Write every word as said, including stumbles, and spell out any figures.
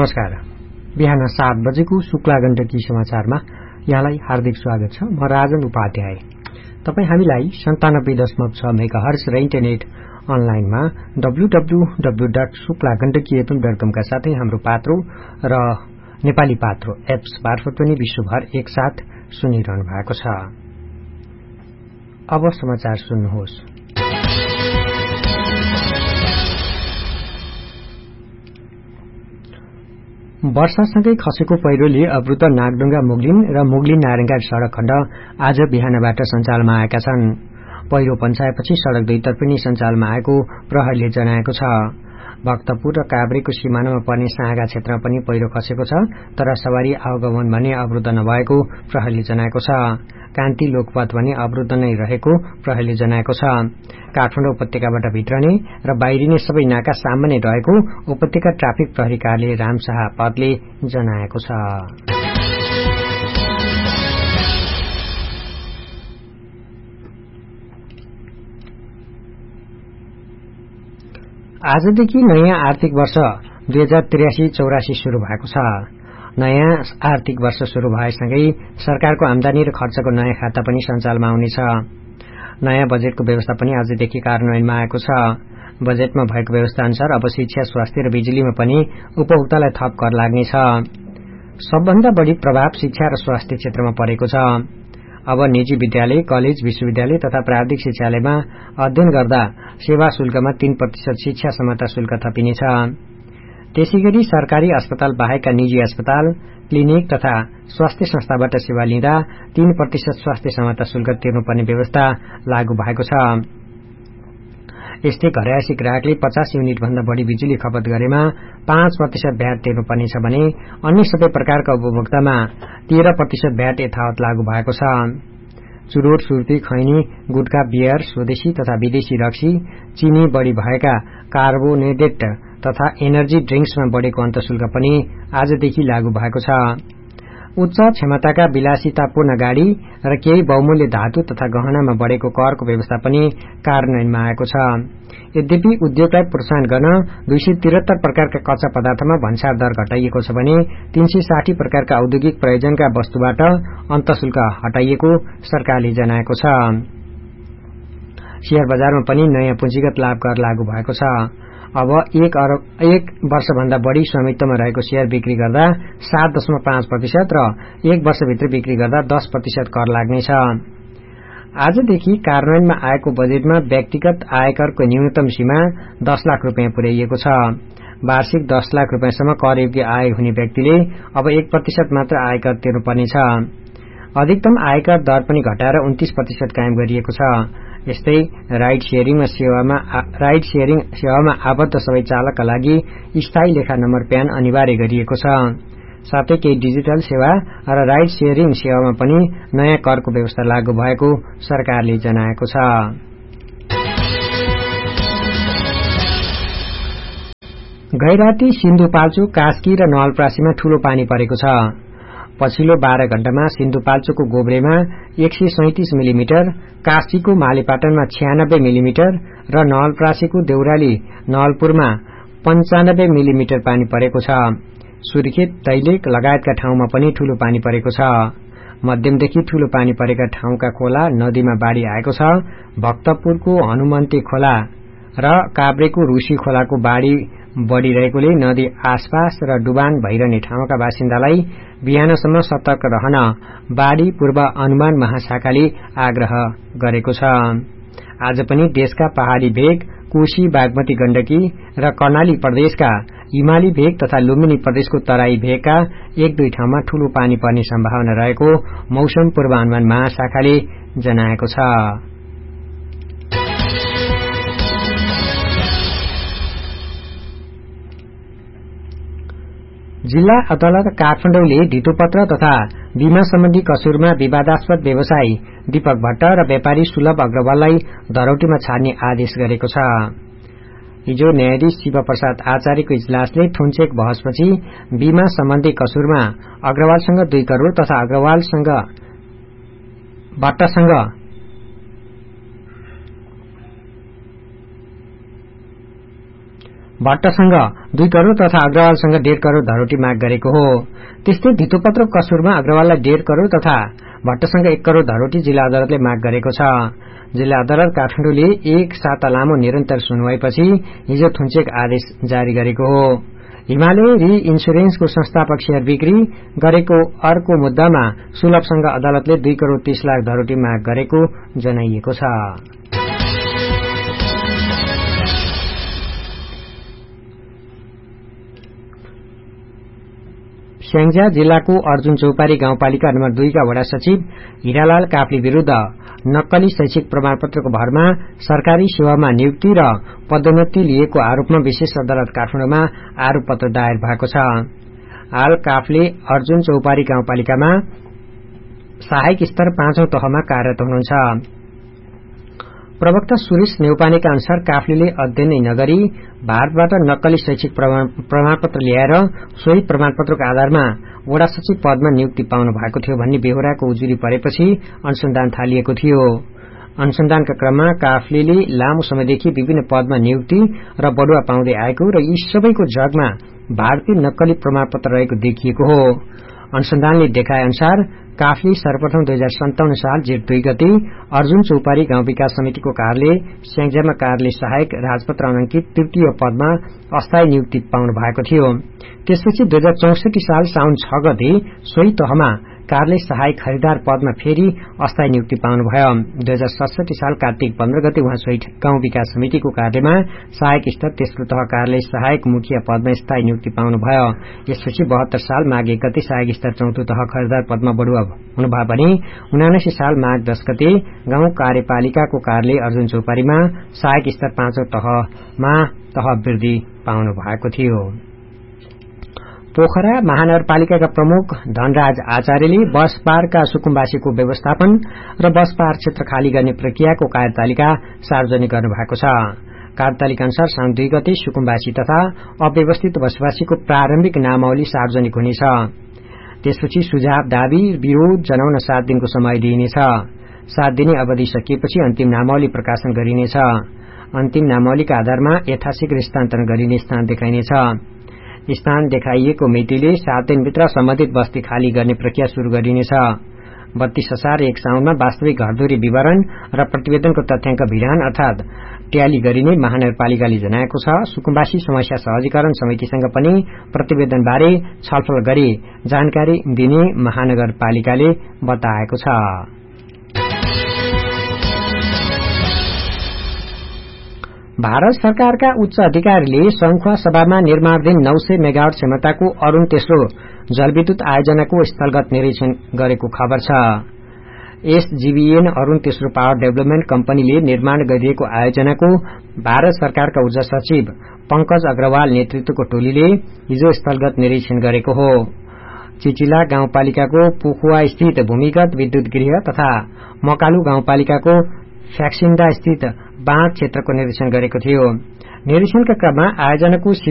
नमस्कार। बिहान सात बजेको शुक्ला गण्डकी समाचारमा यहाँलाई हार्दिक स्वागत छ। म राजन उपाध्याय। तपाई हामीलाई सन्तानब्बे दशमलव छ मेगाहर्ज र इन्टरनेट अनलाइनमा W W W dot Shukla Gandaki FM dot कम का साथै हाम्रो पात्रो र नेपाली पात्रो एप्स मार्फत पनि विश्वभर एकसाथ सुनिरहनु भएको छ। अब समाचार सुन्नुहोस्। वर्षासँगै खसेको पहिरोले अवरुद्ध नागडुङ्गा मुगलिन र मुगलिन नारायणघाट सड़क खण्ड आज बिहानबाट सञ्चालमा आएका छन्। पहिरो पन्छाएपछि सड़क दुईतर्फ पनि सञ्चालमा आएको प्रहरीले जनाएको छ। भक्तपुर र काभ्रेको सिमानामा पर्ने साँगा क्षेत्रमा पनि पहिरो खसेको छ, तर सवारी आवागमन भने अवरुद्ध नभएको प्रहरीले जनाएको छ। कान्ति लोकपथ भने अवरुद्ध नै रहेको प्रहरीले जनाएको छ। काठमाडौँ उपत्यकाबाट भित्रने र बाहिरिने सबै नाका सामान्य रहेको उपत्यका ट्राफिक प्रहरी कार्यालय रामशाह पदले जनाएको छ। आजदेखि नयाँ आर्थिक वर्ष दुई हजार त्रियासी चौरासी शुरू भएको छ। नयाँ आर्थिक वर्ष शुरू भएसँगै सरकारको आमदानी र खर्चको नयाँ खाता पनि सञ्चालमा आउनेछ। नयाँ बजेटको व्यवस्था पनि आजदेखि कार्यान्वयनमा आएको छ। बजेटमा भएको व्यवस्था अनुसार अब शिक्षा, स्वास्थ्य र बिजुलीमा पनि उपभोक्तालाई थप कर लाग्नेछ। सबभन्दा बढ़ी प्रभाव शिक्षा र स्वास्थ्य क्षेत्रमा परेको छ। अब निजी विद्यालय, कलेज, विश्वविद्यालय तथा प्राविधिक शिक्षालयमा अध्ययन गर्दा सेवा शुल्कमा तीन प्रतिशत शिक्षा समानता शुल्क थपिनेछ। त्यसैगरी सरकारी अस्पताल बाहेकका निजी अस्पताल, क्लिनिक तथा स्वास्थ्य संस्थाबाट सेवा लिँदा तीन प्रतिशत स्वास्थ्य समानता शुल्क तिर्नुपर्ने व्यवस्था लागू भएको छ। यस्तै घरयासी ग्राहकले पचास युनिट भन्दा बढ़ी बिजुली खपत गरेमा पाँच प्रतिशत भ्याट तिर्नुपर्नेछ भने अन्य सबै प्रकारका उपभोक्तामा तेह्र प्रतिशत भ्याट यथावत लागू भएको छ। चुरोट, सुर्ती, खैनी, गुटखा, बियर, स्वदेशी तथा विदेशी रक्सी, चिनी बढ़ी भएका कार्बोनेटेड तथा एनर्जी ड्रिंक्समा बढ़ेको अन्तशुल्क पनि आजदेखि लागू भएको छ। उच्च क्षमताका विलासितापूर्ण गाड़ी र केही बहुमूल्य धातु तथा गहनामा बढ़ेको करको व्यवस्था पनि कार्यान्वयनमा आएको छ। यद्यपि उद्योगलाई प्रोत्साहन गर्न दुई सय त्रिहत्तर प्रकारका कच्चा पदार्थमा भन्सार दर घटाइएको छ भने तीन सय साठी प्रकारका औद्योगिक प्रयोजनका वस्तुबाट अन्तशुल्क हटाइएको सरकारले जनाएको छ। शेयर बजारमा पनि नयाँ पुँजीगत लाभ कर लागू भएको छ। अब एक अरब एक वर्षभन्दा बढ़ी स्वामित्वमा रहेको शेयर बिक्री गर्दा सात दशमलव पाँच प्रतिशत र एक वर्षभित्र बिक्री गर्दा दस प्रतिशत कर लाग्नेछ। आजदेखि कार्यान्वयनमा आएको बजेटमा व्यक्तिगत आयकरको न्यूनतम सीमा दस लाख रूपियाँ पुर्याइएको छ। वार्षिक दस लाख रूपियाँसम्म करयोग्य आय हुने व्यक्तिले अब एक प्रतिशत मात्र आयकर तिर्नुपर्नेछ। अधिकतम आयकर दर पनि घटाएर उन्तीस प्रतिशत कायम गरिएको छ। यस्तै राइड शेयरिङ सेवामा राइड शेयरिङ सेवामा आबद्ध सबै चालकका लागि स्थायी लेखा नम्बर प्यान अनिवार्य गरिएको छ। साथै केही डिजिटल सेवा र राइड शेयरिङ सेवामा पनि नयाँ करको व्यवस्था लागू भएको सरकारले जनाएको छ। गैराती, सिन्धुपाल्चोक, कास्की र नवलपरासीमा ठूलो पानी परेको छ। पछिल्लो बाह्र घण्टामा सिन्धुपाल्चोकको गोब्रेमा एक सय सैंतिस मिलिमिटर, कास्कीको मालेपाटनमा छयानब्बे मिलिमिटर र नवलपरासीको देउराली नवलपुरमा पञ्चानब्बे मिलिमिटर पानी परेको छ। सुर्खेत, दैलेख लगायतका ठाउँमा पनि ठूलो पानी परेको छ। मध्यमदेखि ठूलो पानी परेका ठाउँका खोला, नदीमा बाढ़ी आएको छ। भक्तपुरको हनुमन्ती खोला र काभ्रेको रुसी खोलाको बाढ़ी बढ़िरहेकोले नदी आसपास र डुबान भइरहने ठाउँका बासिन्दालाई बिहानसम्म सतर्क रहन बाढ़ी पूर्व अनुमान महाशाखाले आग्रह गरेको छ। आज पनि देशका पहाड़ी भेग, कोशी, बागमती, गण्डकी र कर्णाली प्रदेशका हिमाली भेग तथा लुम्बिनी प्रदेशको तराई भेगका एक दुई ठाउँमा ठूलो पानी पर्ने सम्भावना रहेको मौसम पूर्वानुमान महाशाखाले जनाएको छ। जिल्ला अदालत काठमाडौँले धितोपत्र तथा बीमा सम्बन्धी कसुरमा विवादास्पद व्यवसायी दीपक भट्ट र व्यापारी सुलभ अग्रवाललाई धरौटीमा छाड्ने आदेश गरेको छ। हिजो न्यायाधीश शिव प्रसाद आचार्यको इजलासले थुनचेक बहसपछि बीमा सम्बन्धी कसुरमा अग्रवालसँग दुई करोड़ तथा अग्रवालसँग भट्टसँग भट्टसँग दुई करोड़ तथा अग्रवालसँग डेढ़ करोड़ धरोटी माग गरेको हो। त्यस्तै धितोपत्र कसुरमा अग्रवाललाई डेढ़ करोड़ तथा भट्टसँग एक करोड़ धरोटी जिल्ला अदालतले माग गरेको छ। जिल्ला अदालत काठमाडौँले एक साता लामो निरन्तर सुनवाईपछि हिजो थुन्चेक आदेश जारी गरेको हो। हिमालय रि इन्सुरेन्सको संस्थापक शेयर बिक्री गरेको अर्को मुद्दामा सुलभसँग अदालतले दुई करोड़ तीस लाख धरोटी माग गरेको जनाइएको छ। स्याङ्जा जिल्लाको अर्जुन चौपारी गाउँपालिका नम्बर दुई का वडा सचिव हिरालाल काफ्ली विरूद्ध नक्कली शैक्षिक प्रमाणपत्रको भरमा सरकारी सेवामा नियुक्ति र पदोन्नति लिएको आरोपमा विशेष अदालत काठमाडौँमा आरोप पत्र दायर भएको छ। हाल काफ्ले अर्जुन चौपारी गाउँपालिकामा सहायक स्तर पाँचौं तहमा कार्यरत हुनुहुन्छ। प्रवक्ता सुरेश नेउपानेका अनुसार काफ्लेले अध्ययन नै नगरी भारतबाट नक्कली शैक्षिक प्रमाणपत्र ल्याएर सोही प्रमाणपत्रको आधारमा वडा सचिव पदमा नियुक्ति पाउनु भएको थियो भन्ने बेहोराको उजुरी परेपछि अनुसन्धान थालिएको थियो। अनुसन्धानका क्रममा काफ्लेले लामो समयदेखि विभिन्न पदमा नियुक्ति र बढुवा पाउँदै आएको र यी सबैको जगमा भारतीय नक्कली प्रमाणपत्र रहेको देखिएको हो। अनुसन्धानले देखाए अनुसार काफ्ले सर्वप्रथम दुई हजार सन्ताउन्न साल जेठ दुई गते अर्जुन चौपारी गाउँ विकास समितिको कार्यालय स्याङ्जामा कार्यालय सहायक राजपत्र अनंकित तृतीय पदमा अस्थायी नियुक्ति पाउनु भएको थियो। त्यसपछि दुई हजार चौसठी साल साउन छ गते सोही तहमा कार्यालय सहायक खरिदार पदमा फेरि अस्थायी नियुक्ति पाउनुभयो। दुई हजार सडसठी साल कार्तिक पन्ध्र गते उहाँ सोही गाउँ विकास समितिको कार्यालयमा सहायक स्तर तेस्रो तह कार्यालय सहायक मुखिया पदमा स्थायी नियुक्ति पाउनुभयो। यसपछि बहत्तर साल माघ एक गते सहायक स्तर चौथो तह खरिदार पदमा बढुवा हुनुभयो भने उनासी साल माघ दश गते गाउँ कार्यपालिकाको कार्यालय अर्जुन चौपारीमा सहायक स्तर पाँचौं तहमा तह वृद्धि पाउनु भएको थियो। पोखरा महानगरपालिकाका प्रमुख धनराज आचार्यले बस पार्कका सुकुम्बासीको व्यवस्थापन र बस पार्क क्षेत्र खाली गर्ने प्रक्रियाको कार्यतालिका सार्वजनिक गर्नु भएको छ। कार्यतालिका अनुसार साउन दुई गते सुकुम्बासी तथा अव्यवस्थित बसवासीको प्रारम्भिक नामावली सार्वजनिक हुनेछ। त्यसपछि सुझाव दावी विरोध जनाउन सात दिनको समय दिइनेछ। सात दिने अवधि सकिएपछि अन्तिम नामावली प्रकाशन गरिनेछ। अन्तिम नामावलीका आधारमा यथाशीघ्र स्थानान्तरण गरिने स्थान देखाइनेछ। स्थान देखाइएको मितिले सात दिनभित्र सम्बन्धित बस्ती खाली गर्ने प्रक्रिया शुरू गरिनेछ। बत्तीस हजार एक साउनमा वास्तविक घरधुरी विवरण र प्रतिवेदनको तथ्याङ्क भिडान अर्थात ट्याली गरिने महानगरपालिकाले जनाएको छ। सुकुम्बासी समस्या सहजीकरण समितिसँग पनि प्रतिवेदनबारे छलफल गरी जानकारी दिने महानगरपालिकाले बताएको छ। भारत सरकारका उच्च अधिकारीले संखुवा सभामा निर्माणाधीन नौ सय मेगावाट क्षमताको अरूण तेस्रो जलविद्युत आयोजनाको स्थलगत निरीक्षण गरेको खबर छ। एसजीवीएन अरूण तेस्रो पावर डेभलपमेन्ट कम्पनीले निर्माण गरिएको आयोजनाको भारत सरकारका ऊर्जा सचिव पंकज अग्रवाल नेतृत्वको टोलीले हिजो स्थलगत निरीक्षण गरेको हो। चिचिला गाउँपालिकाको पुखुवा स्थित भूमिगत विद्युत गृह तथा मकालु गाउँपालिकाको फ्याक्सिन्डा स्थित बाँध क्षेत्रको निरीक्षण गरेको थियो। निरीक्षणका क्रममा आयोजनाको